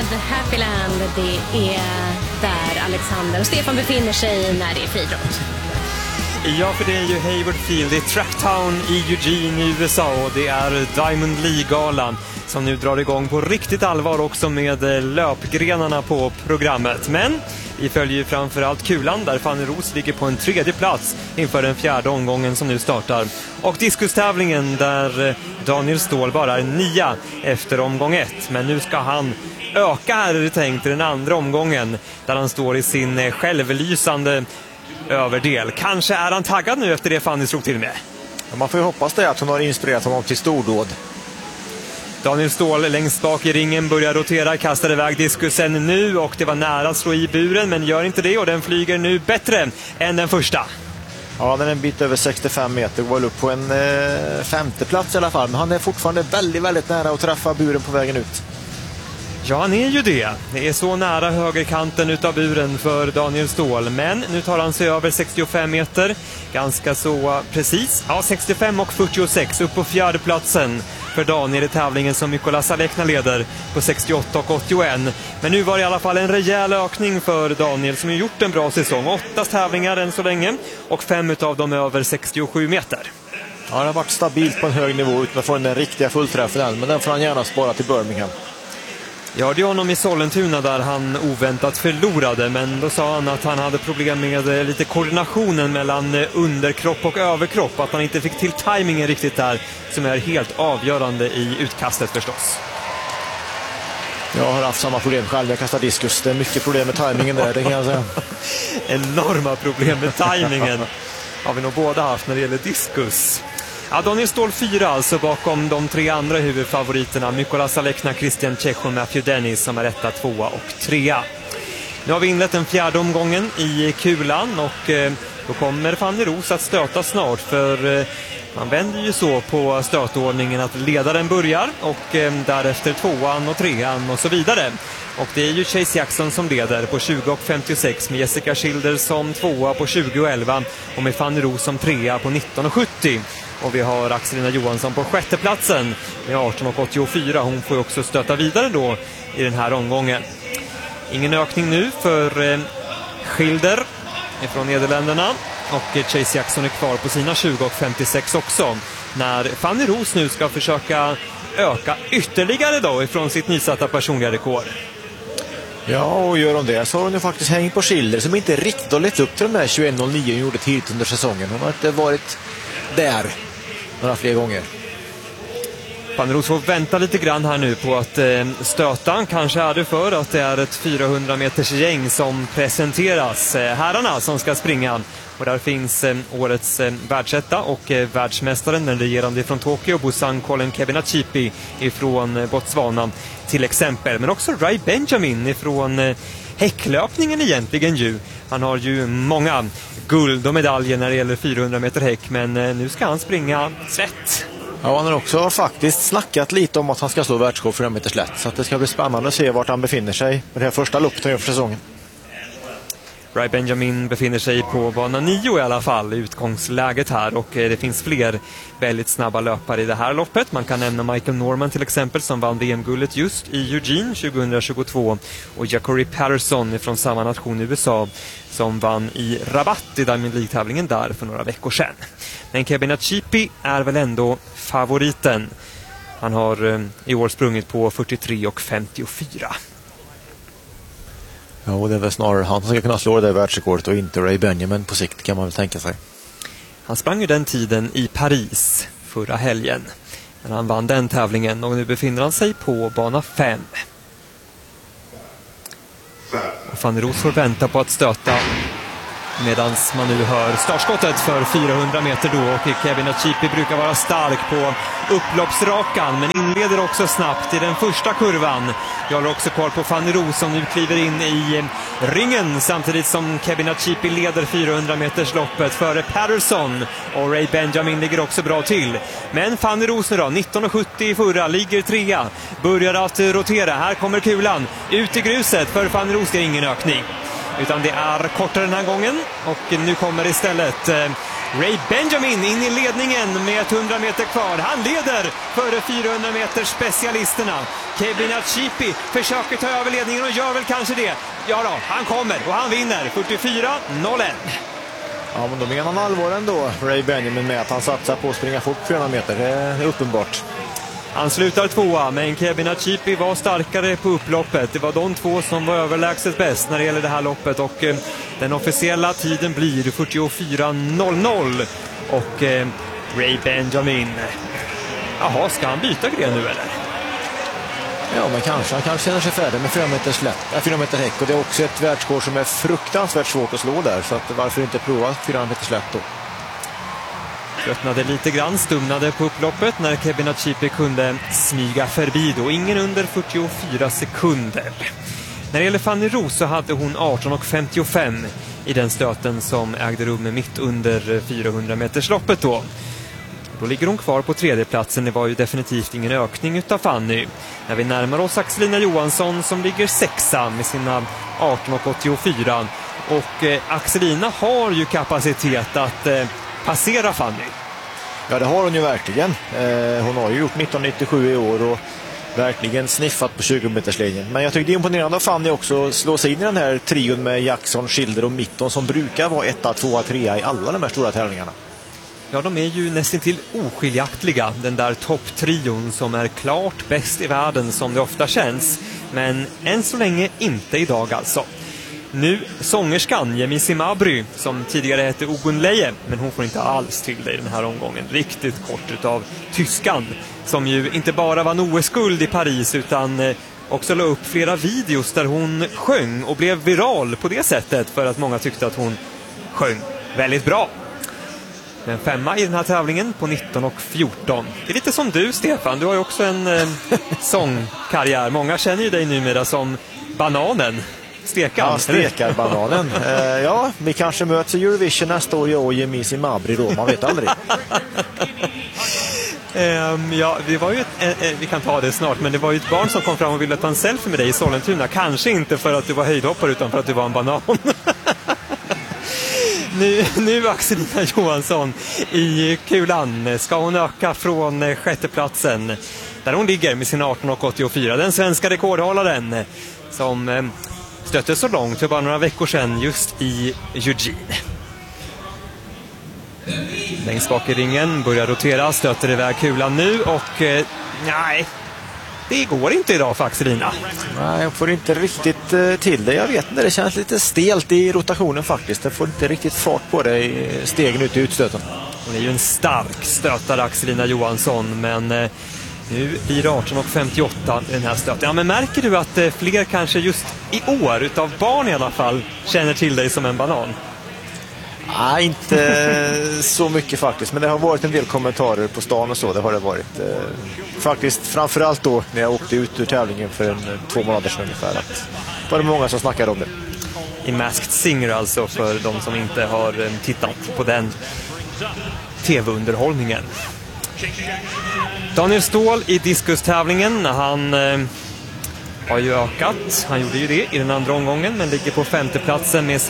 Happyland, det är där Alexander och Stefan befinner sig när det är friidrott. Ja, för det är ju Hayward Field, det är Tracktown i Eugene i USA och det är Diamond League-galan som nu drar igång på riktigt allvar också med löpgrenarna på programmet. Men vi följer ju framförallt kulan där Fanny Roos ligger på en 3:e plats inför den 4:e omgången som nu startar. Och diskustävlingen där Daniel Ståhl bara är 9 efter omgång 1. Men nu ska han öka här, är det tänkt, i den andra omgången där han står i sin självlysande överdel. Kanske är han taggad nu efter det Fanny slog till med. Ja, man får ju hoppas det att hon har inspirerat honom till stordåd. Daniel Ståhl längst bak i ringen börjar rotera, kastar iväg diskusen nu och det var nära att slå i buren men gör inte det och den flyger nu bättre än den första. Ja, den är en bit över 65 meter och var upp på en 5:e plats i alla fall. Men han är fortfarande väldigt, väldigt nära att träffa buren på vägen ut. Ja, han är ju det. Det är så nära högerkanten utav buren för Daniel Ståhl. Men nu tar han sig över 65 meter. Ganska så precis. Ja, 65 och 46 upp på 4:e platsen för Daniel i tävlingen som Mykola Salekna leder på 68 och 81. Men nu var det i alla fall en rejäl ökning för Daniel som har gjort en bra säsong. 8 tävlingar än så länge och 5 utav dem över 67 meter. Ja, det har varit stabilt på en hög nivå utan att få den riktiga fullträffen än. Men den får han gärna spara till Birmingham. Ja, det är honom i Sollentuna där han oväntat förlorade, men då sa han att han hade problem med lite koordinationen mellan underkropp och överkropp, att han inte fick till tajmingen riktigt där, som är helt avgörande i utkastet förstås. Jag har haft samma problem själv, jag kastar diskus. Det är mycket problem med tajmingen där, det kan jag säga. Enorma problem med tajmingen har vi nog båda haft när det gäller diskus. Ja, Daniel Ståhl 4 alltså bakom de 3 andra huvudfavoriterna. Mykola Salekna, Christian Tjech och Matthew Dennis som är 1, 2 och 3. Nu har vi inlett den 4:e omgången i kulan och då kommer Fanny Roos att stöta snart, för man vänder ju så på stötordningen att ledaren börjar och därefter 2:an och 3:an och så vidare. Och det är ju Chase Jackson som leder på 20 och 56 med Jessica Schilder som 2:a på 20 och 11 och med Fanny Roos som 3:a på 19 och 70. Och vi har Axelina Johansson på 6:e platsen med 18 och 84. Hon får ju också stöta vidare då i den här omgången. Ingen ökning nu för Schilder från Nederländerna. Och Chase Jackson är kvar på sina 20 och 56 också. När Fanny Roos nu ska försöka öka ytterligare då ifrån sitt nysatta personliga rekord. Ja, och gör de det så har hon ju faktiskt hängt på Schilder som inte riktigt har lett upp till de där 21.09 hon gjorde tidigt under säsongen. Hon har inte varit där några fler gånger. Fanny Roos får vänta lite grann här nu på att stöta. Kanske är det för att det är ett 400 meters gäng som presenteras. Herrarna som ska springa. Och där finns årets världsetta och världsmästaren, den regerande från Tokyo, Busan Colin Kebinachipi ifrån Botswana till exempel. Men också Ray Benjamin ifrån häcklöpningen egentligen ju. Han har ju många guld och medaljer när det gäller 400 meter häck, men nu ska han springa slätt. Ja, han har också faktiskt snackat lite om att han ska slå världsrekord 400 meter slätt. Så att det ska bli spännande att se vart han befinner sig med det här första loppet för säsongen. Ray Benjamin befinner sig på bana 9 i alla fall i utgångsläget här, och det finns fler väldigt snabba löpare i det här loppet. Man kan nämna Michael Norman till exempel som vann VM-guldet just i Eugene 2022 och Jacori Patterson från samma nation i USA som vann i Rabat i Diamond League-tävlingen där för några veckor sedan. Men Kebinachipi är väl ändå favoriten. Han har i år sprungit på 43 och 54. Ja, och det är väl snarare han som ska kunna slå det där världsrekordet och inte Ray Benjamin på sikt, kan man väl tänka sig. Han sprang ju den tiden i Paris förra helgen. Men han vann den tävlingen och nu befinner han sig på bana 5. Och Fanny Roos får vänta på att stöta medan man nu hör startskottet för 400 meter då, och Kebinachipi brukar vara stark på upploppsrakan men inleder också snabbt i den första kurvan. Jag håller också kvar på Fanny Roos som nu kliver in i ringen samtidigt som Kebinachipi leder 400 meters loppet före Patterson, och Ray Benjamin ligger också bra till. Men Fanny Roos nu då, 19,70 i förra, ligger 3, börjar att rotera. Här kommer kulan ut i gruset för Fanny Roos, det är ingen ökning. Utan det är kortare den här gången. Och nu kommer istället Ray Benjamin in i ledningen med 100 meter kvar. Han leder före 400 meters specialisterna. Kebin Achipi försöker ta över ledningen och gör väl kanske det. Ja då, han kommer och han vinner 44-01. Ja, men då menar han allvar ändå, Ray Benjamin, med att han satsar på att springa fort 400 meter. Det är uppenbart. Han slutar tvåa, men Kebin Achipi var starkare på upploppet. Det var de två som var överlägset bäst när det gäller det här loppet. Och den officiella tiden blir 44.00. Och Ray Benjamin... Jaha, ska han byta gren nu eller? Ja, men kanske. Han kanske känner sig färdig med 4 meter häck. Och det är också ett världsrekord som är fruktansvärt svårt att slå där. Så att varför inte prova 4 meter slätt då? Tröttnade lite grann, stumnade på upploppet när Kebin Achipi kunde smyga förbi då. Ingen under 44 sekunder. När det gäller Fanny Roos så hade hon 18,55 i den stöten som ägde rum mitt under 400 metersloppet då. Då ligger hon kvar på tredjeplatsen. Det var ju definitivt ingen ökning utav Fanny. När vi närmar oss Axelina Johansson som ligger sexa med sina 18,84. Och Axelina har ju kapacitet att passera Fanny. Ja, det har hon ju verkligen. Hon har ju gjort 1997 i år och verkligen sniffat på 20-meterslinjen. Men jag tycker det är imponerande av Fanny också slå sig in i den här trion med Jackson, Schilder och Mitton som brukar vara 1, 2, 3 i alla de här stora tävlingarna. Ja, de är ju nästan till oskiljaktiga. Den där topptrion som är klart bäst i världen som det ofta känns. Men än så länge inte idag alltså. Nu sångerskan Yemisi Mabry som tidigare hette Ogun Leje, men hon får inte alls till det i den här omgången. Riktigt kort utav tyskan som ju inte bara vann OS-guld i Paris utan också la upp flera videos där hon sjöng och blev viral på det sättet för att många tyckte att hon sjöng väldigt bra. En femma i den här tävlingen på 19,14. Det är lite som du, Stefan. Du har ju också en sångkarriär. Många känner ju dig numera som Bananen. Stekan. Ja, Stekarbananen. Ja, vi kanske möts i Eurovision nästa år, jag och Yemisi Mabry då. Man vet aldrig. Ja, det var ju vi kan ta det snart, men det var ju ett barn som kom fram och ville ta en selfie med dig i Sollentuna. Kanske inte för att du var höjdhoppare utan för att du var en banan. Nu Axelina Johansson i kulan. Ska hon öka från sjätteplatsen där hon ligger med sina 18,84. Den svenska rekordhållaren som stötte så långt för bara några veckor sedan just i Eugene. Längst bak i ringen börjar rotera, stöter iväg kulan nu och nej, det går inte idag för Axelina. Nej, jag får inte riktigt till det. Jag vet inte, det känns lite stelt i rotationen faktiskt. Jag får inte riktigt fart på det i stegen ut i utstöten. Hon är ju en stark stötare, Axelina Johansson, men nu blir det 18,58 i den här stöten. Ja, men märker du att fler kanske just i år, utav barn i alla fall, känner till dig som en banan? Nej, inte så mycket faktiskt. Men det har varit en del kommentarer på stan och så. Det har det varit. Faktiskt framförallt då när jag åkte ut ur tävlingen för 2 månader sedan ungefär. Att var det många som snackade om det. I Masked Singer alltså, för de som inte har tittat på den tv-underhållningen. Daniel Ståhl i diskustävlingen, han har ju ökat. Han gjorde ju det i den andra omgången men ligger på femteplatsen med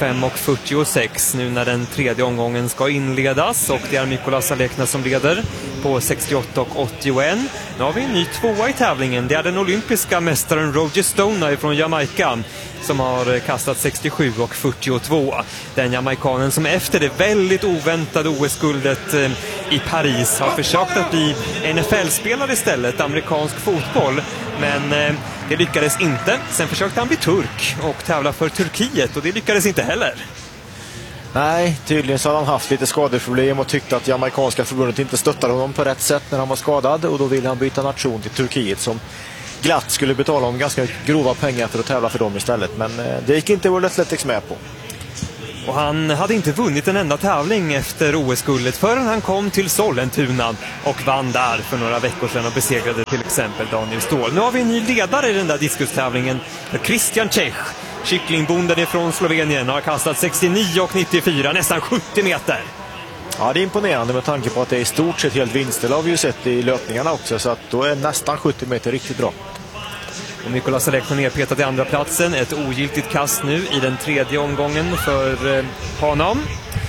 65,46 nu när den tredje omgången ska inledas, och det är Mykolas Alekna som leder på 68,81. Nu har vi en ny tvåa i tävlingen. Det är den olympiska mästaren Roger Stone från Jamaica som har kastat 67,42. Den jamaikanen som efter det väldigt oväntade OS-guldet i Paris har försökt att bli NFL-spelare istället, amerikansk fotboll, men det lyckades inte. Sen försökte han bli turk och tävla för Turkiet, och det lyckades inte heller. Nej, tydligen så har han haft lite skadeproblem och tyckte att jamaikanska förbundet inte stöttade honom på rätt sätt när han var skadad, och då ville han byta nation till Turkiet som glatt skulle betala om ganska grova pengar för att tävla för dem istället. Men det gick inte World Athletics med på. Och han hade inte vunnit en enda tävling efter OS-guldet förrän han kom till Sollentuna och vann där för några veckor sedan och besegrade till exempel Daniel Ståhl. Nu har vi en ny ledare i den där diskustävlingen, Christian Čech. Kycklingbonden från Slovenien har kastat 69,94, nästan 70 meter. Ja, det är imponerande med tanke på att det är i stort sett helt vinster. Det har vi ju sett i löpningarna också, så att då är nästan 70 meter riktigt bra. Och Mykolas Alekna nedpetat i andra platsen. Ett ogiltigt kast nu i den tredje omgången för honom.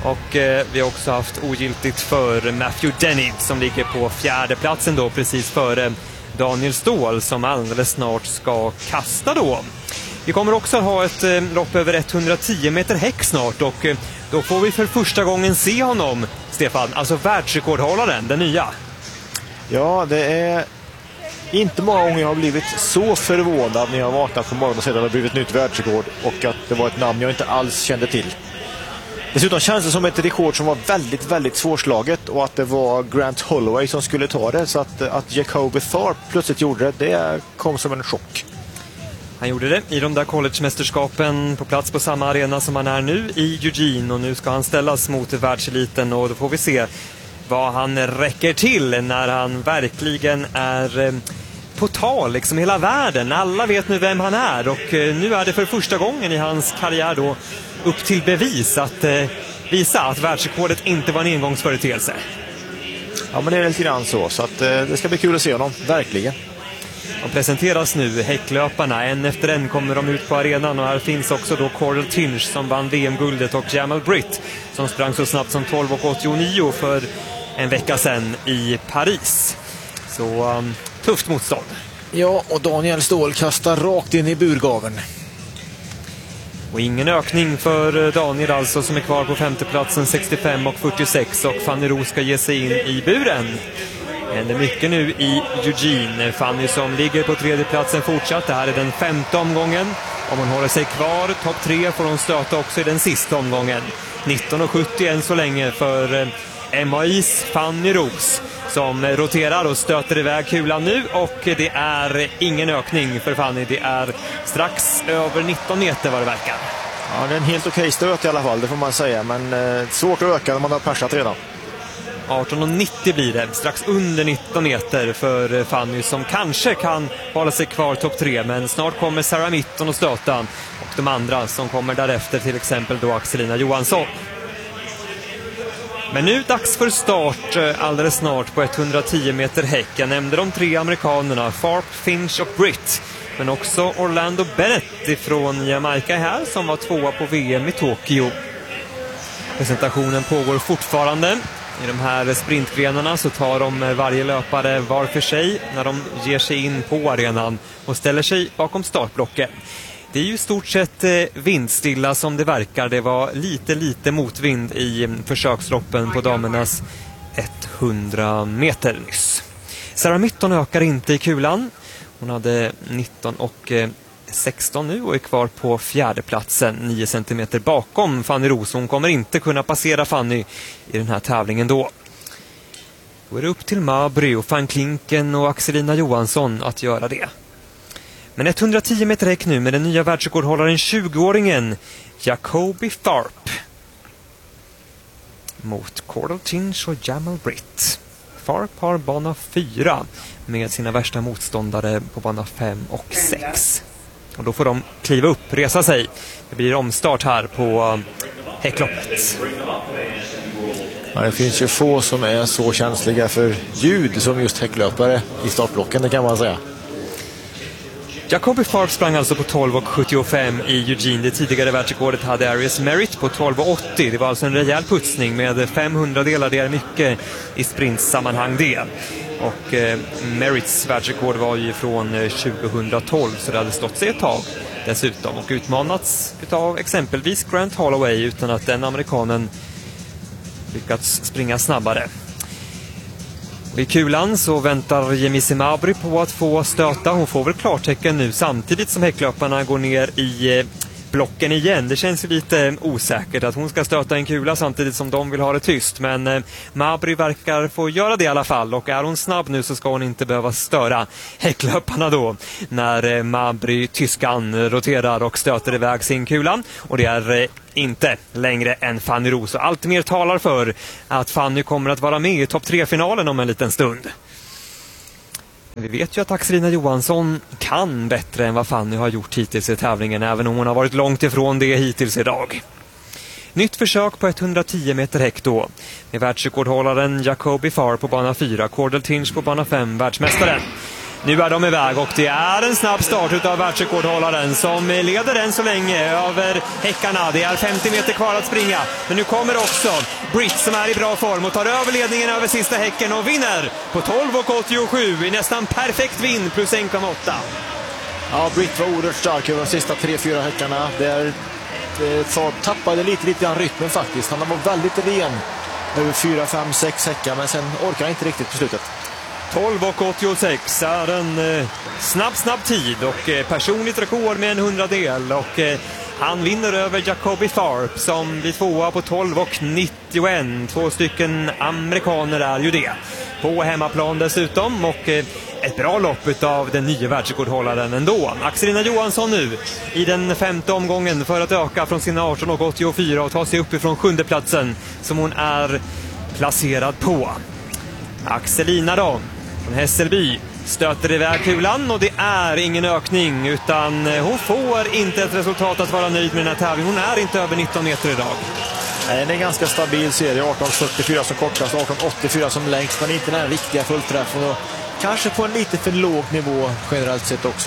Och vi har också haft ogiltigt för Matthew Denny som ligger på 4:e platsen då, precis före Daniel Ståhl som alldeles snart ska kasta då. Vi kommer också att ha ett lopp över 110 meter häck snart och då får vi för första gången se honom, Stefan, alltså världsrekordhållaren, den nya. Ja, det är inte många gånger jag har blivit så förvånad när jag vaknat på morgonen och sett att det har blivit nytt världsrekord och att det var ett namn jag inte alls kände till. Dessutom känns det som ett rekord som var väldigt, väldigt svårslaget och att det var Grant Holloway som skulle ta det, så att Jacoby Tharp plötsligt gjorde det kom som en chock. Han gjorde det i de där college-mästerskapen på plats på samma arena som han är nu i Eugene, och nu ska han ställas mot världseliten och då får vi se vad han räcker till när han verkligen är på tal liksom hela världen. Alla vet nu vem han är och nu är det för första gången i hans karriär då upp till bevis att visa att världsrekordet inte var en engångsföreteelse. Ja, men det är lite grann så att det ska bli kul att se honom, verkligen. De presenteras nu, häcklöparna, en efter en kommer de ut på arenan och här finns också då Cordell Tinch som vann VM-guldet och Jamal Britt som sprang så snabbt som 12:89 för en vecka sedan i Paris. Så tufft motstånd. Ja, och Daniel Ståhl kastar rakt in i burgaven. Och ingen ökning för Daniel alltså som är kvar på 5:e platsen 65:46 och Fanny Roos ska ge sig in i buren. Men det är mycket nu i Eugene. Fanny som ligger på 3:e platsen fortsatt. Det här är den 5:e omgången. Om hon håller sig kvar topp 3 får hon stöta också i den sista omgången. 19:70 än så länge för MAIs Fanny Roos som roterar och stöter iväg kulan nu och det är ingen ökning för Fanny. Det är strax över 19 meter vad det verkar. Ja, det är en helt okej stöt i alla fall, det får man säga, men svårt att öka när man har persat redan. 18:90 blir det, strax under 19 meter för Fanny som kanske kan hålla sig kvar topp 3, men snart kommer Sarah Mitton och stöta och de andra som kommer därefter, till exempel då Axelina Johansson. Men nu dags för start alldeles snart på 110 meter häck. Jag nämnde de 3 amerikanerna, Tharp, Finch och Britt. Men också Orlando Bennett från Jamaica här som var 2:a på VM i Tokyo. Presentationen pågår fortfarande. I de här sprintgrenarna så tar de varje löpare var för sig när de ger sig in på arenan och ställer sig bakom startblocken. Det är ju stort sett vindstilla som det verkar. Det var lite motvind i försöksloppen på damernas 100 meter nyss. Sarah Mitton ökar inte i kulan. Hon hade 19:16 nu och är kvar på 4:e platsen, 9 centimeter bakom Fanny Roos. Hon kommer inte kunna passera Fanny i den här tävlingen då. Då är det upp till Mabry och Van Klinken och Axelina Johansson att göra det. Men 110 meter häck nu med den nya världsrekordhållaren 20-åringen Jacoby Tharp mot Cordell Tinch och Jamal Britt. Tharp har bana 4 med sina värsta motståndare på bana 5 och 6. Och då får de kliva upp, resa sig. Det blir omstart här på häckloppet. Ja, det finns ju få som är så känsliga för ljud som just häcklöpare i startblocken, det kan man säga. Jacoby Tharp sprang alltså på 12:75 i Eugene. Det tidigare världsrekordet hade Arias Merritt på 12:80. Det var alltså en rejäl putsning med 500 delar. Det är mycket i sprintsammanhang det. Och Merritts världsrekord var ju från 2012 så det hade stått sig ett tag dessutom. Och utmanats av exempelvis Grant Holloway utan att den amerikanen lyckats springa snabbare. Och i kulan så väntar Jemisi Mabry på att få stöta. Hon får väl klartecken nu samtidigt som häcklöparna går ner i blocken igen. Det känns ju lite osäkert att hon ska stöta en kula samtidigt som de vill ha det tyst. Men Mabry verkar få göra det i alla fall. Och är hon snabb nu så ska hon inte behöva störa häcklöparna då. När Mabry, tyskan, roterar och stöter iväg sin kula. Och det är inte längre än Fanny Roos. Och allt mer talar för att Fanny kommer att vara med i topp 3-finalen om en liten stund. Men vi vet ju att Axelina Johansson kan bättre än vad Fanny har gjort hittills i tävlingen, även om hon har varit långt ifrån det hittills idag. Nytt försök på 110 meter häck då. Med världsrekordhållaren Jacoby Tharp på bana 4, Cordell Tinch på bana 5, världsmästaren. Nu är de iväg och det är en snabb start utav världsrekordhållaren som leder än så länge över häckarna. Det är 50 meter kvar att springa. Men nu kommer också Britt som är i bra form och tar över ledningen över sista häcken och vinner på 12,87 i nästan perfekt vinn plus 1,8. Ja, Britt var oerhört stark över de sista 3-4 häckarna. Där tappade lite grann rytmen faktiskt. Han var väldigt ren över 4, 5, 6 häckar men sen orkar inte riktigt på slutet. 12,86 är en snabb tid och personligt rekord med en 100-del och han vinner över Jacoby Tharp som blir tvåa på 12,91. 2 stycken amerikaner är ju det. På hemmaplan dessutom och ett bra lopp av den nya världsrekordhållaren ändå. Axelina Johansson nu i den 5:e omgången för att öka från sina 18,84 och ta sig upp ifrån 7:e platsen som hon är placerad på. Axelina då från Hässelby stöter iväg kulan och det är ingen ökning utan hon får inte ett resultat att vara nöjd med den här tävlingen. Hon är inte över 19 meter idag. Det är en ganska stabil serie, 18,74 som kortast, 18,84 som längst, men inte den riktiga fullträffen och kanske på en lite för låg nivå generellt sett också.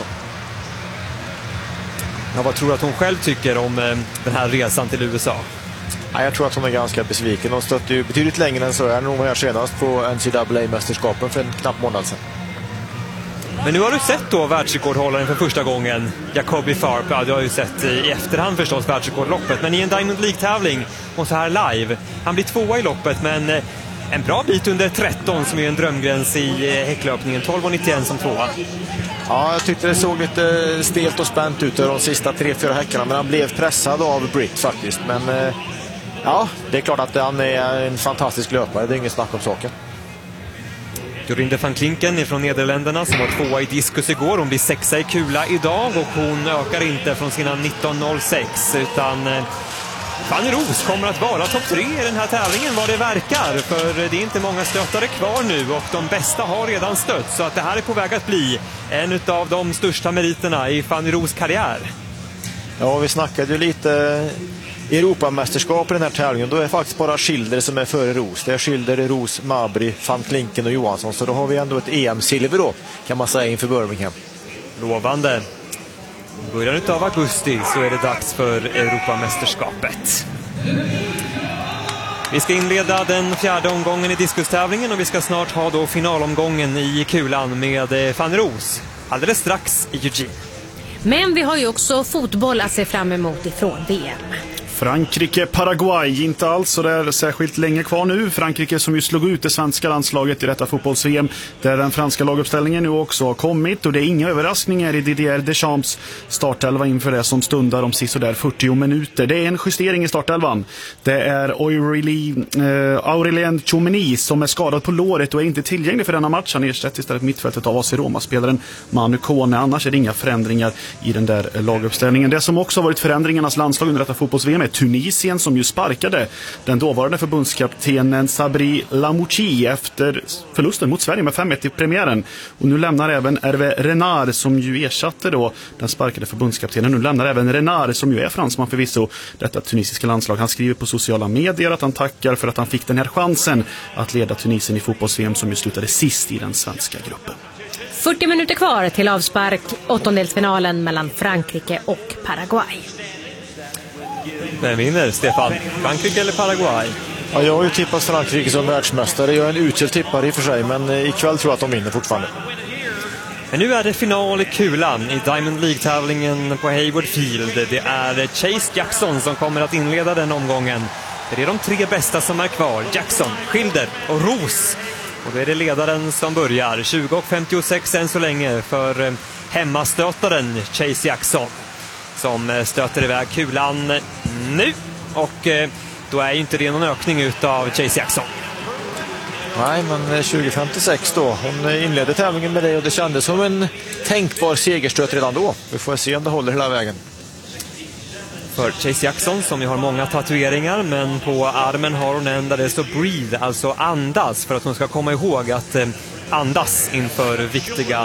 Ja, vad tror du att hon själv tycker om den här resan till USA? Ja, jag tror att hon är ganska besviken. Hon stötte ju betydligt längre än så här när hon var här senast på NCAA-mästerskapen för en knapp månad sedan. Men nu har du sett då världsrekordhållaren för första gången, Jacoby Tharp. Ja, du har ju sett i efterhand förstås världsrekordloppet, men i en Diamond League-tävling och så här live. Han blir tvåa i loppet, men en bra bit under 13 som är en drömgräns i häcklöpningen. 12,91 som tvåa. Ja, jag tyckte det såg lite stelt och spänt ut de sista 3-4 häckarna, men han blev pressad av Britt faktiskt. Men ja, det är klart att han är en fantastisk löpare, det är inget snack om saken. Jorinde van Klinken från Nederländerna som var tvåa i diskus igår. Hon blir 6:a i kula idag och hon ökar inte från sina 19,06 utan Fanny Roos kommer att vara topp 3 i den här tävlingen vad det verkar. För det är inte många stöttare kvar nu och de bästa har redan stött. Så att det här är på väg att bli en av de största meriterna i Fanny Roos karriär. Ja, vi snackade ju lite Europamästerskap i den här tävlingen. Då är faktiskt bara Schilder som är före Roos. Det är Schilder, Roos, Mabry, van Klinken och Johansson. Så då har vi ändå ett EM-silver då, kan man säga, inför Birmingham. Lovande. I början av augusti så är det dags för Europamästerskapet. Vi ska inleda den 4:e omgången i diskustävlingen och vi ska snart ha då finalomgången i kulan med Fanny Roos alldeles strax i Eugene. Men vi har ju också fotboll att se fram emot ifrån VM. Frankrike-Paraguay, inte alls så där särskilt länge kvar nu. Frankrike som ju slog ut det svenska landslaget i detta fotbolls-VM där den franska laguppställningen nu också har kommit och det är inga överraskningar i Didier Deschamps startelva inför det som stundar om sisådär 40 minuter. Det är en justering i startelvan. Det är Aurélien Tchouameni som är skadad på låret och är inte tillgänglig för denna match. Han ersätter istället mittfältet av AC Roma-spelaren Manu Kone. Annars är det inga förändringar i den där laguppställningen. Det som också har varit förändringarnas landslag under detta fotbolls-VM är Tunisien som ju sparkade den dåvarande förbundskaptenen Sabri Lamouchi efter förlusten mot Sverige med 5-1 i premiären. Och nu lämnar även Hervé Renard som ju ersatte då den sparkade förbundskaptenen. Nu lämnar även Renard som ju är fransman förvisso detta tunisiska landslag. Han skriver på sociala medier att han tackar för att han fick den här chansen att leda Tunisien i fotbolls-VM som ju slutade sist i den svenska gruppen. 40 minuter kvar till avspark, åttondelsfinalen mellan Frankrike och Paraguay. Vem vinner, Stefan? Frankrike eller Paraguay? Ja, jag har ju tippat Frankrike som världsmästare. Jag är en utsel tippare i och för sig, men ikväll tror jag att de vinner fortfarande. Men nu är det final i kulan i Diamond League-tävlingen på Hayward Field. Det är Chase Jackson som kommer att inleda den omgången. Det är de 3 bästa som är kvar. Jackson, Schilder och Roos. Och då är det ledaren som börjar. 20,56 än så länge för hemmastötaren Chase Jackson. Som stöter iväg kulan nu. Och då är ju inte det någon ökning utav Chase Jackson. Nej, men 2056 då. Hon inledde tävlingen med det och det kändes som en tänkbar segerstöt redan då. Vi får se om det håller hela vägen. För Chase Jackson som ju har många tatueringar, men på armen har hon en där det står breathe, alltså andas, för att hon ska komma ihåg att andas inför viktiga